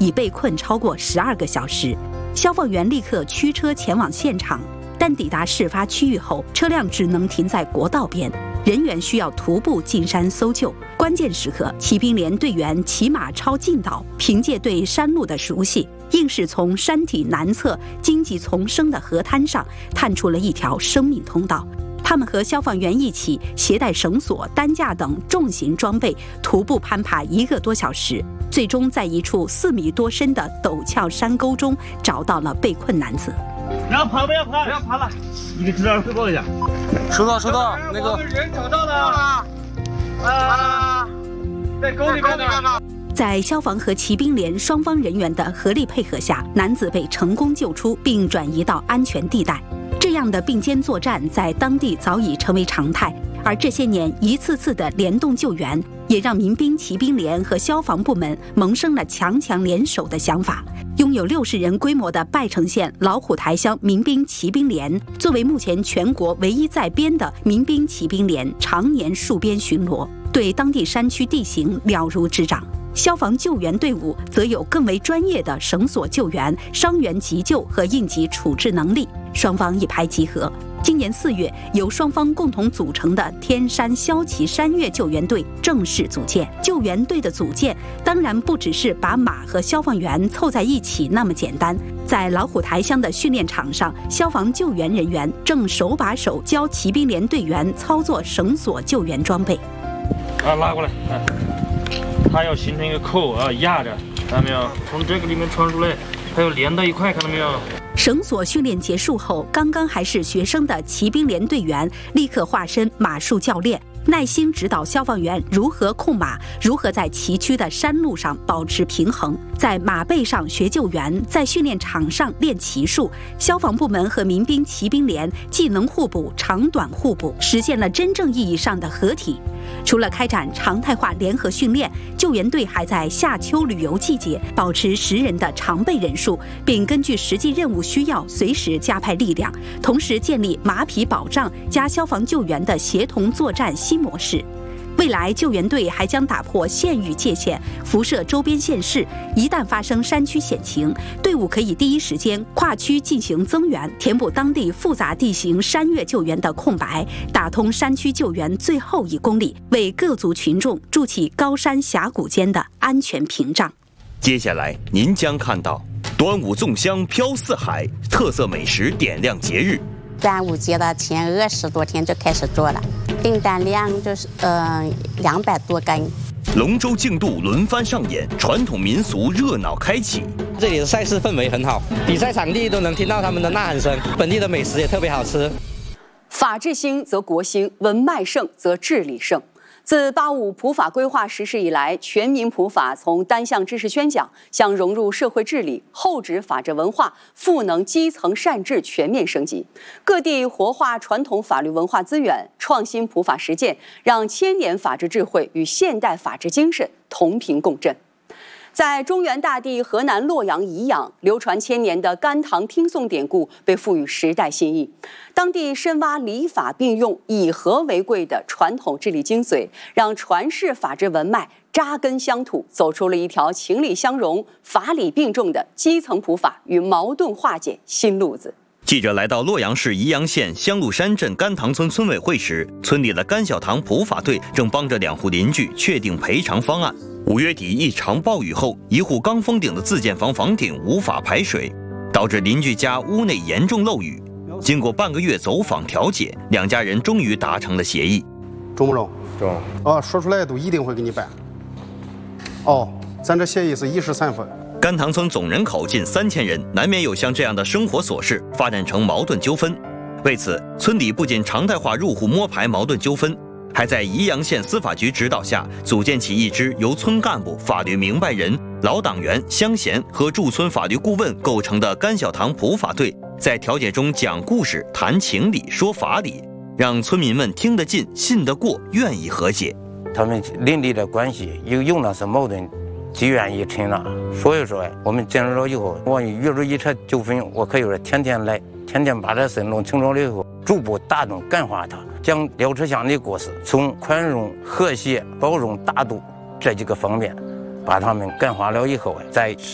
已被困超过12个小时。消防员立刻驱车前往现场，但抵达事发区域后，车辆只能停在国道边，人员需要徒步进山搜救。关键时刻，骑兵连队员骑马抄近道，凭借对山路的熟悉，硬是从山体南侧荆棘丛生的河滩上探出了一条生命通道。他们和消防员一起携带绳索、担架等重型装备，徒步攀爬1个多小时，最终在一处4米多深的陡峭山沟中找到了被困男子。 不要爬，不要爬，不要爬了！你给指导汇报一下。 收到，那个人找到了，在沟里面呢。 在消防和骑兵连双方人员的合力配合下，男子被成功救出，并转移到安全地带。这样的并肩作战在当地早已成为常态，而这些年一次次的联动救援，也让民兵骑兵连和消防部门萌生了强联手的想法。拥有60人规模的拜城县老虎台乡民兵骑兵连，作为目前全国唯一在编的民兵骑兵连，常年戍边巡逻，对当地山区地形了如指掌。消防救援队伍则有更为专业的绳索救援、伤员急救和应急处置能力，双方一拍即合。今年4月，由双方共同组成的天山骁骑山岳救援队正式组建。救援队的组建当然不只是把马和消防员凑在一起那么简单。在老虎台乡的训练场上，消防救援人员正手把手教骑兵连队员操作绳索救援装备。 拉过来，它要形成一个扣啊，压着，看到没有？从这个里面穿出来，还有连到一块，看到没有？ 绳索训练结束后，刚刚还是学生的骑兵连队员立刻化身马术教练，耐心指导消防员如何控马，如何在崎岖的山路上保持平衡。在马背上学救援，在训练场上练骑术，消防部门和民兵骑兵连技能互补、长短互补，实现了真正意义上的合体。除了开展常态化联合训练，救援队还在夏秋旅游季节保持10人的常备人数，并根据实际任务需要随时加派力量，同时建立马匹保障加消防救援的协同作战新模式。未来救援队还将打破县域界限，辐射周边县市，一旦发生山区险情，队伍可以第一时间跨区进行增援，填补当地复杂地形山岳救援的空白，打通山区救援最后1公里，为各族群众筑起高山峡谷间的安全屏障。 接下来您将看到端午粽香飘四海，特色美食点亮节日。 端午节的前20多天就开始做了，订单量就是200多根。 龙舟竞渡轮番上演，传统民俗热闹开启。 这里的赛事氛围很好，比赛场地都能听到他们的呐喊声，本地的美食也特别好吃。 法治兴则国兴，文脉盛则治理盛。自85普法规划实施以来，全民普法从单项知识宣讲向融入社会治理、厚植法治文化、赋能基层善治全面升级。各地活化传统法律文化资源，创新普法实践，让千年法治智慧与现代法治精神同频共振。在中原大地河南洛阳宜阳，流传千年的甘棠听讼典故被赋予时代新意。当地深挖礼法并用以和为贵的传统治理精髓，让传世法治文脉扎根乡土，走出了一条情理相融、法理并重的基层普法与矛盾化解新路子。 记者来到洛阳市宜阳县香鹿山镇甘棠村村委会时，村里的甘小棠普法队正帮着2户邻居确定赔偿方案。5月底一场暴雨后，1户刚封顶的自建房房顶无法排水，导致邻居家屋内严重漏雨。经过半个月走访调解，2家人终于达成了协议。 中不中？ 中。 说出来都一定会给你办。咱这协议是1时3分。 甘棠村总人口近3000人，难免有像这样的生活琐事发展成矛盾纠纷。为此，村里不仅常态化入户摸排矛盾纠纷，还在宜阳县司法局指导下组建起一支由村干部、法律明白人、老党员、乡贤和驻村法律顾问构成的甘小棠普法队，在调解中讲故事、谈情理、说法理，让村民们听得进、信得过，愿意和解。 他们邻里的关系有那些矛盾积怨已深了，所以说我们建立了以后，我遇着一场纠纷，我可以说天天来，天天把这事弄清楚了以后，逐步打动感化他，将廖志祥的故事从宽容、和谐、包容、大度这几个方面把他们感化了以后，在